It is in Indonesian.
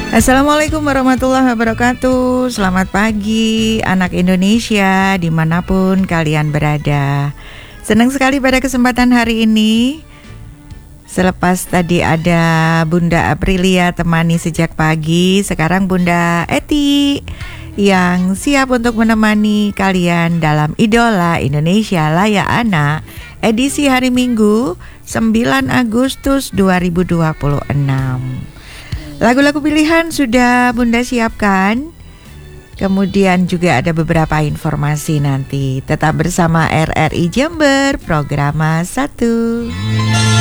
Assalamualaikum warahmatullahi wabarakatuh. Selamat pagi anak Indonesia dimanapun kalian berada. Senang sekali pada kesempatan hari ini. Selepas tadi ada Bunda Aprilia temani sejak pagi, sekarang Bunda Eti yang siap untuk menemani kalian dalam Idola Indonesia Layak Anak edisi hari Minggu 9 Agustus 2026. Lagu-lagu pilihan sudah Bunda siapkan. Kemudian juga ada beberapa informasi nanti. Tetap bersama RRI Jember, Programa 1.